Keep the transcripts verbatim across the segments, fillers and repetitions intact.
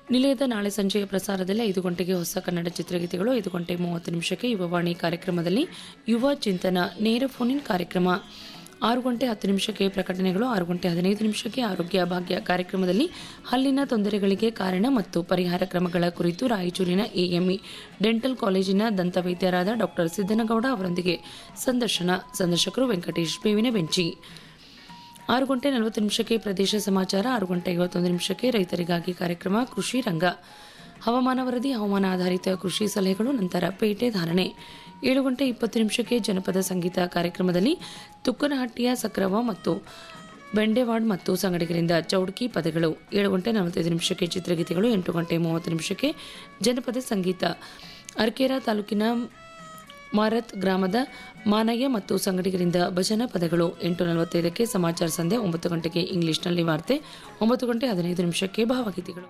ನಿಲಯದ ನಾಳೆ ಸಂಜೆಯ ಪ್ರಸಾರದಲ್ಲಿ ಐದು ಗಂಟೆಗೆ ಹೊಸ ಕನ್ನಡ ಚಿತ್ರಗೀತೆಗಳು, ಐದು ಗಂಟೆ ಮೂವತ್ತು ನಿಮಿಷಕ್ಕೆ ಯುವವಾಣಿ ಕಾರ್ಯಕ್ರಮದಲ್ಲಿ ಯುವ ಚಿಂತನ ನೇರ ಫೋನ್ ಇನ್ ಕಾರ್ಯಕ್ರಮ, ಆರು ಗಂಟೆ ಹತ್ತು ನಿಮಿಷಕ್ಕೆ ಪ್ರಕಟಣೆಗಳು, ಆರು ಗಂಟೆ ಹದಿನೈದು ನಿಮಿಷಕ್ಕೆ ಆರೋಗ್ಯ ಭಾಗ್ಯ ಕಾರ್ಯಕ್ರಮದಲ್ಲಿ ಹಲ್ಲಿನ ತೊಂದರೆಗಳಿಗೆ ಕಾರಣ ಮತ್ತು ಪರಿಹಾರ ಕ್ರಮಗಳ ಕುರಿತು ರಾಯಚೂರಿನ ಎಎಂಇ ಡೆಂಟಲ್ ಕಾಲೇಜಿನ ದಂತವೈದ್ಯರಾದ ಡಾಕ್ಟರ್ ಸಿದ್ದನಗೌಡ ಅವರೊಂದಿಗೆ ಸಂದರ್ಶನ. ಸಂದರ್ಶಕರು ವೆಂಕಟೇಶ್ ಬೇವಿನ ಬೆಂಚಿ. ಆರು ಗಂಟೆ ನಲವತ್ತು ನಿಮಿಷಕ್ಕೆ ಪ್ರದೇಶ ಸಮಾಚಾರ, ಆರು ಗಂಟೆ ಐವತ್ತೊಂದು ನಿಮಿಷಕ್ಕೆ ರೈತರಿಗಾಗಿ ಕಾರ್ಯಕ್ರಮ ಕೃಷಿ ರಂಗ, ಹವಾಮಾನ ವರದಿ, ಹವಾಮಾನ ಆಧಾರಿತ ಕೃಷಿ ಸಲಹೆಗಳು, ನಂತರ ಪೇಟೆ ಧಾರಣೆ. ಏಳು ಗಂಟೆ ಇಪ್ಪತ್ತು ನಿಮಿಷಕ್ಕೆ ಜನಪದ ಸಂಗೀತ ಕಾರ್ಯಕ್ರಮದಲ್ಲಿ ತುಕ್ಕನಹಟ್ಟಿಯ ಸಕ್ರವ ಮತ್ತು ಬೆಂಡೆವಾಡ್ ಮತ್ತು ಸಂಗಡಿಗರಿಂದ ಚೌಡ್ಕಿ ಪದಗಳು. ಏಳು ಗಂಟೆ ನಲವತ್ತೈದು ನಿಮಿಷಕ್ಕೆ ಚಿತ್ರಗೀತೆಗಳು, ಎಂಟು ಗಂಟೆ ಮೂವತ್ತು ನಿಮಿಷಕ್ಕೆ ಜನಪದ ಸಂಗೀತ, ಅರ್ಕೇರಾ ತಾಲೂಕಿನ ಮಾರತ್ ಗ್ರಾಮದ ಮಾನಯ್ಯ ಮತ್ತು ಸಂಗಡಿಗರಿಂದ ಭಜನಾ ಪದಗಳು. ಎಂಟು ನಲವತ್ತೈದಕ್ಕೆ ಸಮಾಚಾರ ಸಂಧ್ಯೆ, ಒಂಬತ್ತು ಗಂಟೆಗೆ ಇಂಗ್ಲಿಷ್ನಲ್ಲಿ ವಾರ್ತೆ, ಒಂಬತ್ತು ಗಂಟೆ ಹದಿನೈದು ನಿಮಿಷಕ್ಕೆ ಭಾವಗೀತೆಗಳು.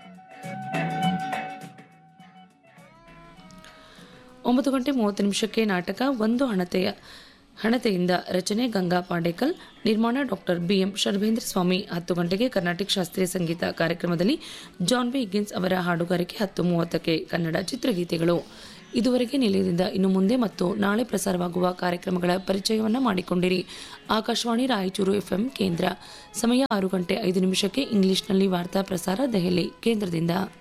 ಒಂಬತ್ತು ಗಂಟೆ ಮೂವತ್ತು ನಿಮಿಷಕ್ಕೆ ನಾಟಕ ಒಂದು ಹಣತೆಯ ಹಣತೆಯಿಂದ ರಚನೆ ಗಂಗಾ ಪಾಂಡೇಕಲ್, ನಿರ್ಮಾಣ ಡಾಕ್ಟರ್ ಬಿಎಂ ಶರ್ಭೇಂದ್ರ ಸ್ವಾಮಿ. ಹತ್ತು ಗಂಟೆಗೆ ಕರ್ನಾಟಕ ಶಾಸ್ತ್ರೀಯ ಸಂಗೀತ ಕಾರ್ಯಕ್ರಮದಲ್ಲಿ ಜಾನ್ ಬಿ ಹಿಗ್ಗಿನ್ಸ್ ಅವರ ಹಾಡುಗಾರಿಕೆ. ಹತ್ತು ಮೂವತ್ತಕ್ಕೆ ಕನ್ನಡ ಚಿತ್ರಗೀತೆಗಳು. ಇದುವರೆಗೆ ನಿಲಯದಿಂದ ಇನ್ನು ಮುಂದೆ ಮತ್ತು ನಾಳೆ ಪ್ರಸಾರವಾಗುವ ಕಾರ್ಯಕ್ರಮಗಳ ಪರಿಚಯವನ್ನು ಮಾಡಿಕೊಂಡಿರಿ. ಆಕಾಶವಾಣಿ ರಾಯಚೂರು ಎಫ್ಎಂ ಕೇಂದ್ರ. ಸಮಯ ಆರು ಗಂಟೆ ಐದು ನಿಮಿಷಕ್ಕೆ ಇಂಗ್ಲಿಷ್ನಲ್ಲಿ ವಾರ್ತಾ ಪ್ರಸಾರ ದೆಹಲಿ ಕೇಂದ್ರದಿಂದ.